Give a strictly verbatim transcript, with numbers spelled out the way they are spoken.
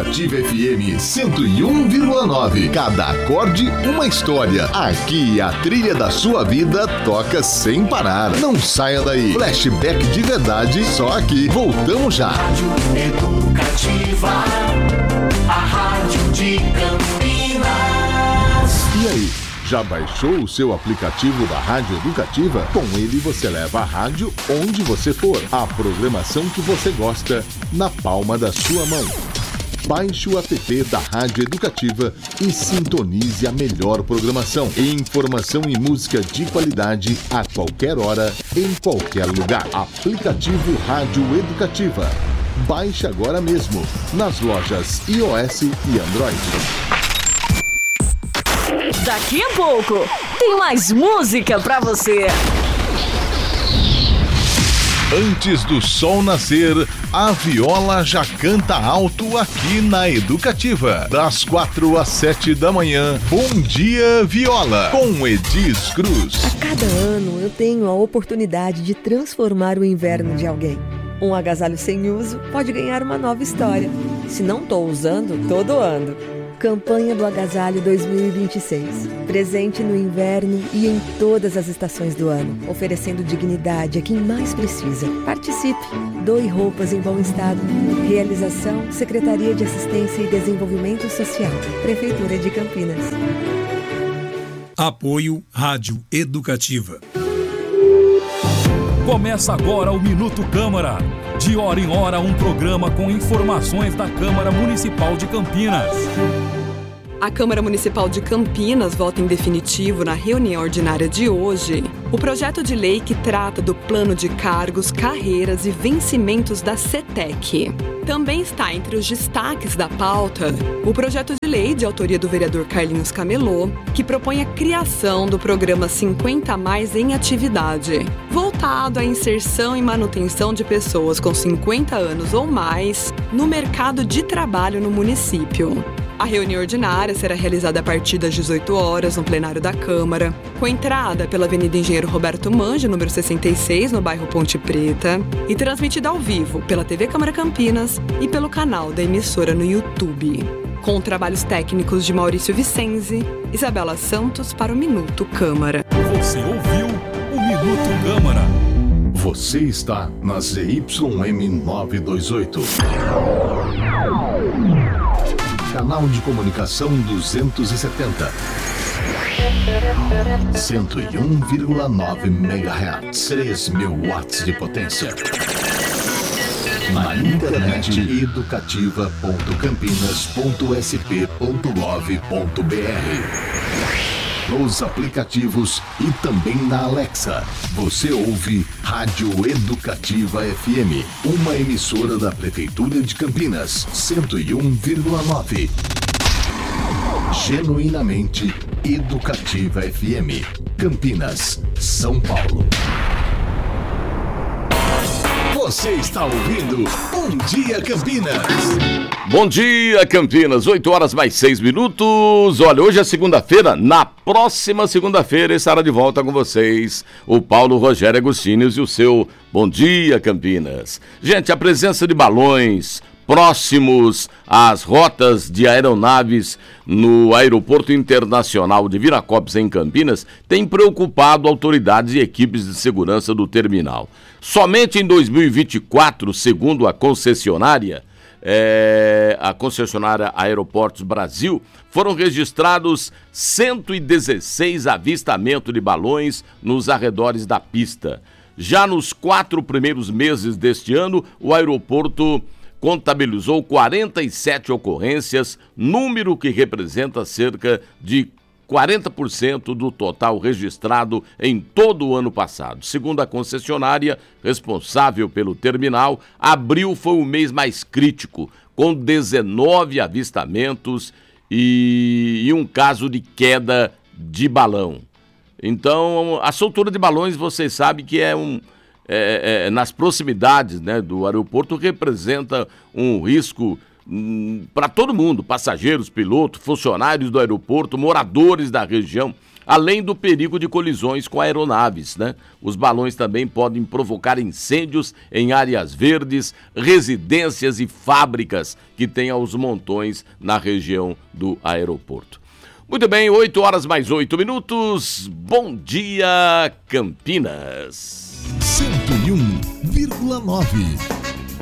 Educativa F M cento e um vírgula nove. Cada acorde, uma história. Aqui a trilha da sua vida toca sem parar. Não saia daí. Flashback de verdade, só aqui. Voltamos já. Rádio Educativa, a rádio de Campinas. E aí? Já baixou o seu aplicativo da Rádio Educativa? Com ele você leva a rádio onde você for. A programação que você gosta na palma da sua mão. Baixe o app da Rádio Educativa e sintonize a melhor programação. Informação e música de qualidade a qualquer hora, em qualquer lugar. Aplicativo Rádio Educativa. Baixe agora mesmo nas lojas iOS e Android. Daqui a pouco tem mais música pra você. Antes do sol nascer, a viola já canta alto aqui na Educativa. Das quatro às sete da manhã, Bom Dia Viola, com Edis Cruz. A cada ano eu tenho a oportunidade de transformar o inverno de alguém. Um agasalho sem uso pode ganhar uma nova história. Se não estou usando, tô doando. Campanha do Agasalho dois mil e vinte e seis. Presente no inverno e em todas as estações do ano, oferecendo dignidade a quem mais precisa. Participe, doe roupas em bom estado. Realização, Secretaria de Assistência e Desenvolvimento Social, Prefeitura de Campinas. Apoio Rádio Educativa. Começa agora o Minuto Câmara. De hora em hora, um programa com informações da Câmara Municipal de Campinas. A Câmara Municipal de Campinas vota em definitivo na reunião ordinária de hoje o projeto de lei que trata do plano de cargos, carreiras e vencimentos da CETEC. Também está entre os destaques da pauta o projeto de lei de autoria do vereador Carlinhos Camelô, que propõe a criação do programa cinquenta a mais em atividade, voltado à inserção e manutenção de pessoas com cinquenta anos ou mais no mercado de trabalho no município. A reunião ordinária será realizada a partir das dezoito horas no plenário da Câmara, com entrada pela Avenida Engenheiro Roberto Manja, número sessenta e seis, no bairro Ponte Preta, e transmitida ao vivo pela T V Câmara Campinas e pelo canal da emissora no YouTube. Com trabalhos técnicos de Maurício Vicenzi, Isabela Santos para o Minuto Câmara. Você ouviu o Minuto Câmara. Você está na Z Y M novecentos e vinte e oito. Canal de comunicação duzentos e setenta. cento e um vírgula nove megahertz. três mil watts de potência. Na internet, educativa ponto campinas ponto s p ponto gov ponto b r. Nos aplicativos e também na Alexa. Você ouve Rádio Educativa F M, uma emissora da Prefeitura de Campinas, cento e um vírgula nove. Genuinamente Educativa F M, Campinas, São Paulo. Você está ouvindo Bom Dia Campinas. Bom dia, Campinas, oito horas mais seis minutos. Olha, hoje é segunda-feira, na próxima segunda-feira estará de volta com vocês o Paulo Rogério Agostinhos e o seu Bom Dia, Campinas. Gente, a presença de balões próximos às rotas de aeronaves no Aeroporto Internacional de Viracopos, em Campinas, tem preocupado autoridades e equipes de segurança do terminal. Somente em dois mil e vinte e quatro, segundo a concessionária, É, a concessionária Aeroportos Brasil, foram registrados cento e dezesseis avistamentos de balões nos arredores da pista. Já nos quatro primeiros meses deste ano, o aeroporto contabilizou quarenta e sete ocorrências, número que representa cerca de quarenta por cento do total registrado em todo o ano passado. Segundo a concessionária responsável pelo terminal, abril foi o mês mais crítico, com dezenove avistamentos e, e um caso de queda de balão. Então, a soltura de balões, vocês sabem que é um... É, é, nas proximidades, né, do aeroporto representa um risco hum, para todo mundo, passageiros, pilotos, funcionários do aeroporto, moradores da região, além do perigo de colisões com aeronaves, né? Os balões também podem provocar incêndios em áreas verdes, residências e fábricas que tem aos montões na região do aeroporto. Muito bem, oito horas mais oito minutos. Bom dia, Campinas. cento e um vírgula nove